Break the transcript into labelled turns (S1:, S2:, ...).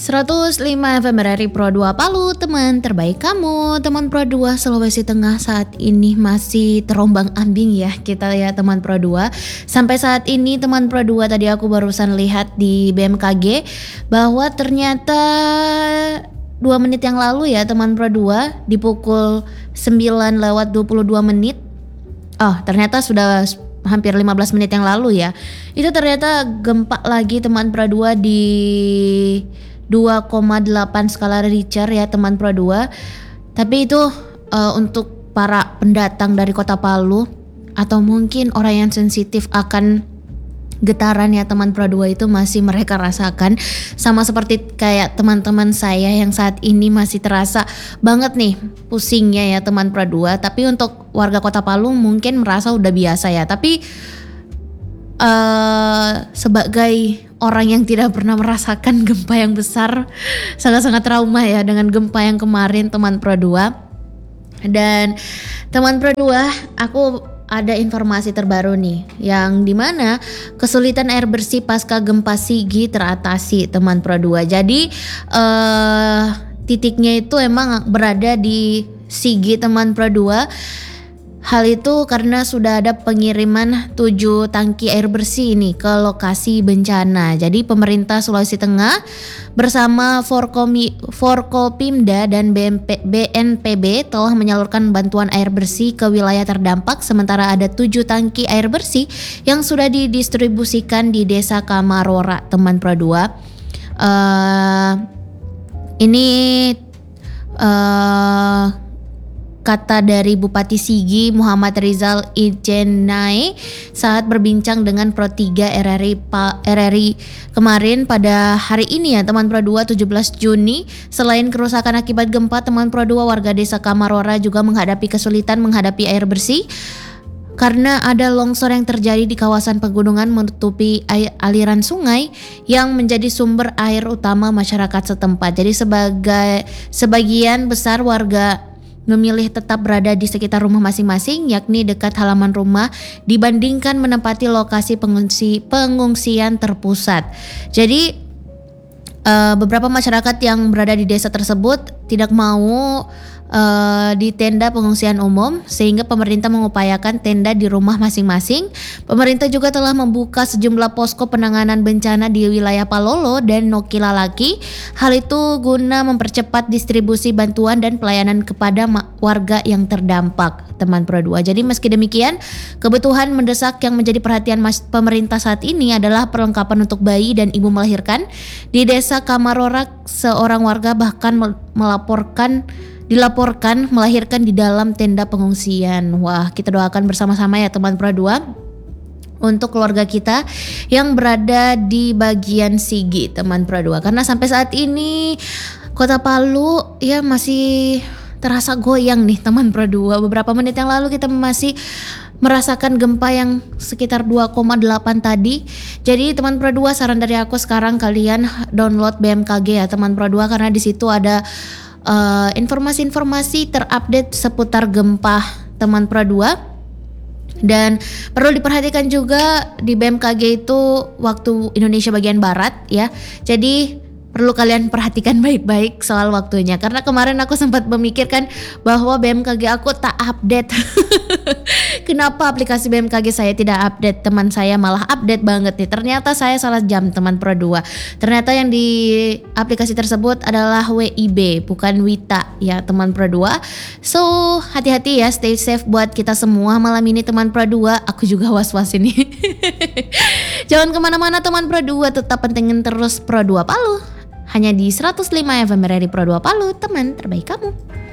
S1: 105 FM RRI Pro 2 Palu, teman terbaik kamu. Teman Pro 2 Sulawesi Tengah saat ini masih terombang ambing ya kita ya teman Pro 2. Sampai saat ini teman Pro 2 tadi aku barusan lihat di BMKG bahwa ternyata 2 menit yang lalu ya teman Pro 2 di pukul 9:22. Oh, ternyata sudah hampir 15 menit yang lalu ya. Itu ternyata gempa lagi teman Pro 2 di 2,8 skala Richter ya teman Pro 2. Tapi itu untuk para pendatang dari Kota Palu atau mungkin orang yang sensitif akan getaran ya teman Pro 2 itu masih mereka rasakan. Sama seperti kayak teman-teman saya yang saat ini masih terasa banget nih pusingnya ya teman Pro 2. Tapi untuk warga Kota Palu mungkin merasa udah biasa ya. Tapi sebagai orang yang tidak pernah merasakan gempa yang besar, sangat-sangat trauma ya dengan gempa yang kemarin teman Pro 2. Dan teman Pro 2, aku ada informasi terbaru nih yang dimana kesulitan air bersih pasca gempa Sigi teratasi teman Pro 2. Jadi titiknya itu emang berada di Sigi teman Pro 2. Hal itu karena sudah ada pengiriman 7 tangki air bersih ini ke lokasi bencana. Jadi pemerintah Sulawesi Tengah bersama Forkopimda dan BNPB telah menyalurkan bantuan air bersih ke wilayah terdampak. Sementara ada 7 tangki air bersih yang sudah didistribusikan di Desa Kamarora teman Pro 2. Ini kata dari Bupati Sigi Muhammad Rizal Ijenai saat berbincang dengan Pro 3 RRI kemarin pada hari ini ya teman Pro 2 17 Juni. Selain kerusakan akibat gempa, teman Pro 2 warga Desa Kamarora juga menghadapi kesulitan menghadapi air bersih karena ada longsor yang terjadi di kawasan pegunungan menutupi aliran sungai yang menjadi sumber air utama masyarakat setempat. Jadi sebagian besar warga memilih tetap berada di sekitar rumah masing-masing, yakni dekat halaman rumah, dibandingkan menempati lokasi pengungsian terpusat. Jadi beberapa masyarakat yang berada di desa tersebut tidak mau di tenda pengungsian umum, sehingga pemerintah mengupayakan tenda di rumah masing-masing. Pemerintah juga telah membuka sejumlah posko penanganan bencana di wilayah Palolo dan Nokilalaki. Hal itu guna mempercepat distribusi bantuan dan pelayanan kepada warga yang terdampak teman Pro 2. Jadi meski demikian, kebutuhan mendesak yang menjadi perhatian pemerintah saat ini adalah perlengkapan untuk bayi dan ibu melahirkan. Di Desa Kamarora, seorang warga bahkan dilaporkan melahirkan di dalam tenda pengungsian. Wah, kita doakan bersama-sama ya teman Pro 2 untuk keluarga kita yang berada di bagian Sigi teman Pro 2. Karena sampai saat ini Kota Palu ya masih terasa goyang nih teman Pro 2. Beberapa menit yang lalu kita masih merasakan gempa yang sekitar 2,8 tadi. Jadi teman Pro 2, saran dari aku sekarang kalian download BMKG ya teman Pro 2, karena di situ ada informasi-informasi terupdate seputar gempa teman Pro 2. Dan perlu diperhatikan juga di BMKG itu waktu Indonesia bagian barat ya. Jadi perlu kalian perhatikan baik-baik soal waktunya, karena kemarin aku sempat memikirkan bahwa BMKG aku tak update. Kenapa aplikasi BMKG saya tidak update, teman saya malah update banget nih. Ternyata saya salah jam teman Pro 2. Ternyata yang di aplikasi tersebut adalah WIB bukan Wita ya teman Pro 2. So hati-hati ya, stay safe buat kita semua malam ini teman Pro 2. Aku juga was-was ini. Jangan kemana-mana teman Pro 2, tetap pentingin terus Pro 2 Palu. Hanya di 105 FM RRI Pro 2 Palu, teman terbaik kamu.